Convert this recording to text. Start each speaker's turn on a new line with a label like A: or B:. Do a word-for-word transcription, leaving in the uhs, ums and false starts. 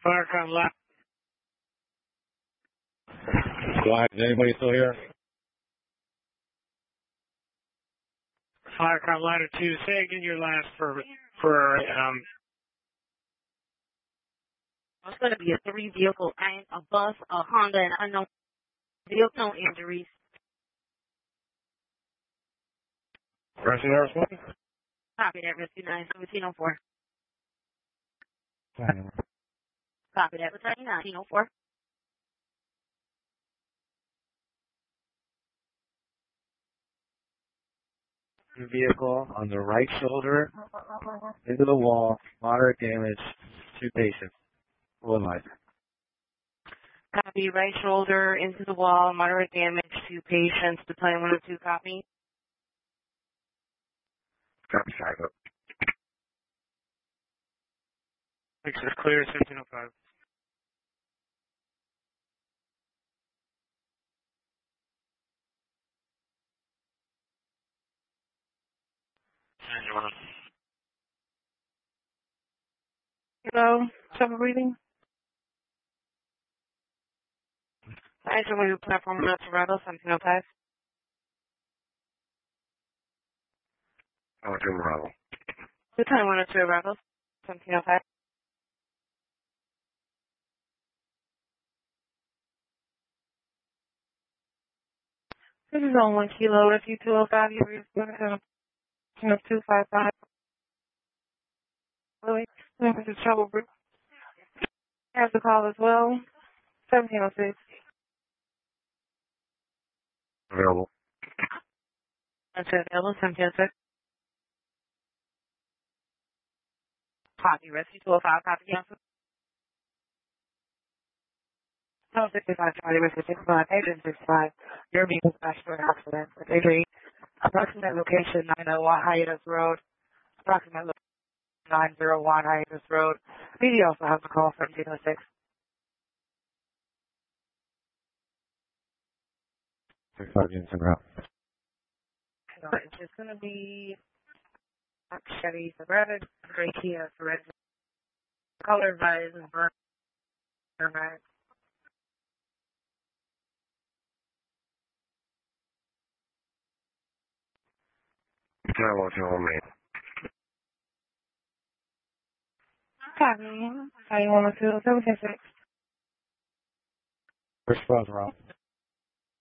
A: Firecom Ladder.
B: Why, is anybody still here?
A: Firecom Ladder two. Say again your last for, for, um,
C: It's going to be a three vehicle and a bus, a Honda, and unknown vehicle, no injuries.
B: Rescue nurse one?
C: Copy that, Rescue nine seventeen oh four.
B: Fine.
C: Copy that, Rescue nineteen oh four.
B: Vehicle on the right shoulder, into the wall, moderate damage, two patients. One life.
C: Copy, right shoulder into the wall, moderate damage to patients. Battalion one oh two, copy.
B: Copy, Chicago.
A: Six is clear, seventeen oh five.
C: Hello, trouble breathing? I just want to platform one to Rebel, seventeen oh five.
B: I want to Bravo.
C: Battalion one oh two, Rebel, seventeen oh five. This is on one kilo, F U two oh five, you're going to two five five. Really? This is trouble breathing. Has the call as well, seventeen oh six.
B: Available.
C: That's available, seventeen oh six. Copy, Rescue two oh five, copy, cancel. No, sixty-five, Charlie, Rescue sixty-five, agent sixty-five. You're being dispatched for an accident. Agree. Approximate location nine oh one Hiatus Road. Approximate location nine oh one Hiatus Road. B D also has a call, seventeen oh six.
B: Six five units in route.
C: So it's just going to be Chevy Suburban, gray Kia Sorento. Color visor is burn. Right.
B: I want you on me.
C: Copy. How you want to do? seventeen oh six.
B: Response route.